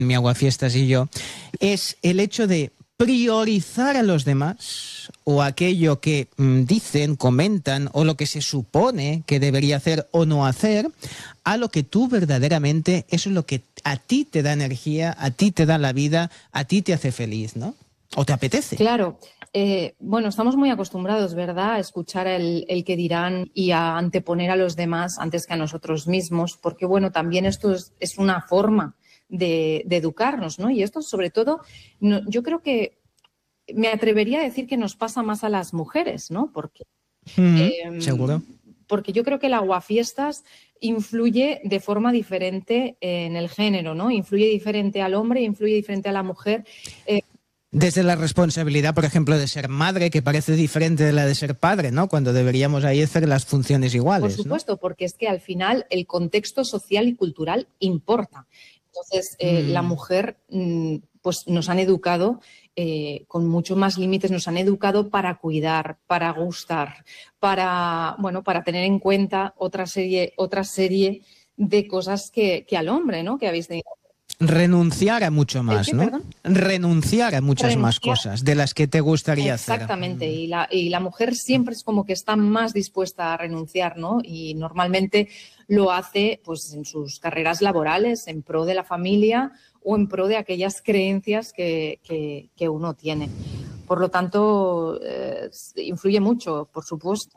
mi aguafiestas y yo, es el hecho de priorizar a los demás o aquello que dicen, comentan o lo que se supone que debería hacer o no hacer, a lo que tú verdaderamente, eso es lo que a ti te da energía, a ti te da la vida, a ti te hace feliz, ¿no? ¿O te apetece? Claro. Bueno, estamos muy acostumbrados, ¿verdad?, a escuchar el que dirán y a anteponer a los demás antes que a nosotros mismos, porque, bueno, también esto es una forma de educarnos, ¿no? Y esto, sobre todo, yo creo que me atrevería a decir que nos pasa más a las mujeres, ¿no? Porque, seguro. Porque yo creo que el aguafiestas influye de forma diferente en el género, ¿no? Influye diferente al hombre, influye diferente a la mujer. Desde la responsabilidad, por ejemplo, de ser madre, que parece diferente de la de ser padre, ¿no? Cuando deberíamos ahí hacer las funciones iguales, por supuesto, ¿no? Porque es que al final el contexto social y cultural importa. Entonces, la mujer, pues nos han educado con mucho más límites, nos han educado para cuidar, para gustar, para tener en cuenta otra serie de cosas que al hombre, ¿no?, que habéis tenido. Renunciar a mucho más, ¿no? ¿Perdón? Renunciar a muchas más cosas de las que te gustaría hacer. Exactamente, y la mujer siempre es como que está más dispuesta a renunciar, ¿no? Y normalmente lo hace pues en sus carreras laborales, en pro de la familia o en pro de aquellas creencias que uno tiene. Por lo tanto, influye mucho, por supuesto.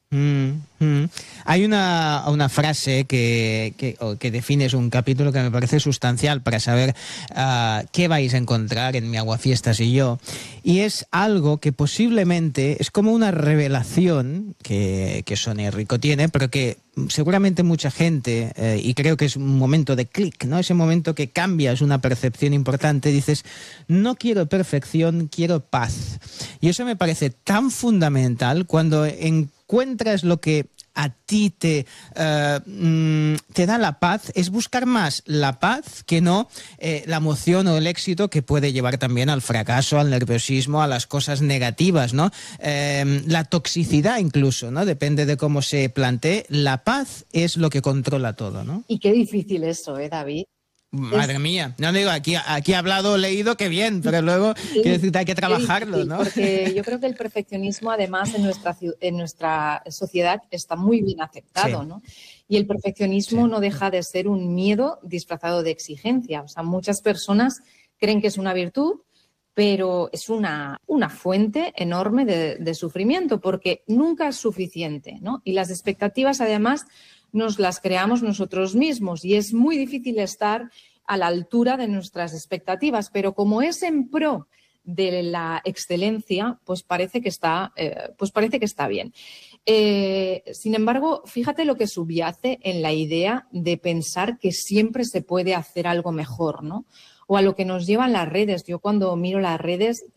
Hay una frase que define un capítulo que me parece sustancial para saber qué vais a encontrar en Mi Aguafiestas y yo, y es algo que posiblemente es como una revelación que Sonia Rico tiene, pero que seguramente mucha gente, y creo que es un momento de clic, ¿no? Ese momento que cambias una percepción importante, dices, no quiero perfección, quiero paz. Y eso me parece tan fundamental cuando encuentras lo que a ti te da la paz, es buscar más la paz que no la emoción o el éxito que puede llevar también al fracaso, al nerviosismo, a las cosas negativas, ¿no? La toxicidad incluso, ¿no? Depende de cómo se plantee. La paz es lo que controla todo, ¿no? Y qué difícil eso, David. Madre mía, no digo, aquí he hablado, leído, qué bien, pero luego quiero decirte, hay que trabajarlo, ¿no? Porque yo creo que el perfeccionismo, además, en nuestra sociedad está muy bien aceptado, sí, ¿no? Y el perfeccionismo no deja de ser un miedo disfrazado de exigencia. O sea, muchas personas creen que es una virtud, pero es una fuente enorme de sufrimiento, porque nunca es suficiente, ¿no? Y las expectativas, además, nos las creamos nosotros mismos y es muy difícil estar a la altura de nuestras expectativas, pero como es en pro de la excelencia, pues parece que está bien. Sin embargo, fíjate lo que subyace en la idea de pensar que siempre se puede hacer algo mejor, ¿no? O a lo que nos llevan las redes. Yo cuando miro las redes,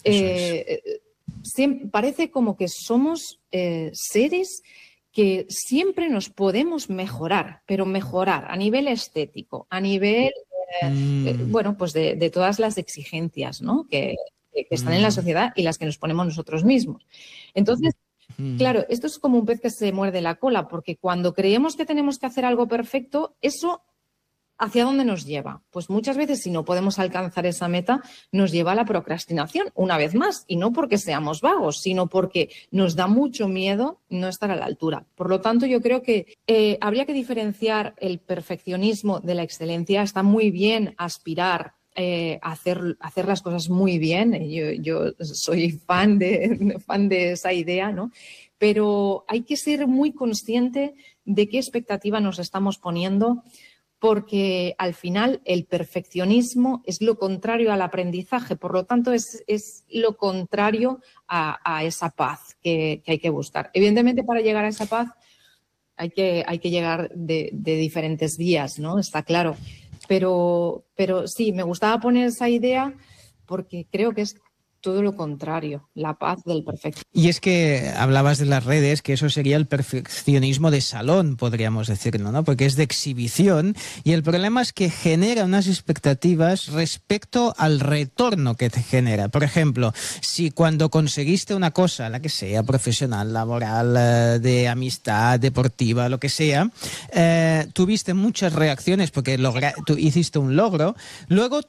parece como que somos seres que siempre nos podemos mejorar, pero mejorar a nivel estético, a nivel, pues de todas las exigencias, ¿no?, que están en la sociedad y las que nos ponemos nosotros mismos. Entonces, claro, esto es como un pez que se muerde la cola, porque cuando creemos que tenemos que hacer algo perfecto, eso ¿hacia dónde nos lleva? Pues muchas veces, si no podemos alcanzar esa meta, nos lleva a la procrastinación, una vez más, y no porque seamos vagos, sino porque nos da mucho miedo no estar a la altura. Por lo tanto, yo creo que habría que diferenciar el perfeccionismo de la excelencia. Está muy bien aspirar a hacer las cosas muy bien. Yo soy fan de esa idea, ¿no? Pero hay que ser muy consciente de qué expectativa nos estamos poniendo, porque al final el perfeccionismo es lo contrario al aprendizaje, por lo tanto es lo contrario a esa paz que hay que buscar. Evidentemente, para llegar a esa paz hay que llegar de diferentes vías, ¿no? Está claro. Pero sí, me gustaba poner esa idea porque creo que es todo lo contrario, la paz del perfecto. Y es que hablabas de las redes, que eso sería el perfeccionismo de salón, podríamos decirlo, ¿no? Porque es de exhibición y el problema es que genera unas expectativas respecto al retorno que te genera. Por ejemplo, si cuando conseguiste una cosa, la que sea, profesional, laboral, de amistad, deportiva, lo que sea, tuviste muchas reacciones porque tú hiciste un logro, luego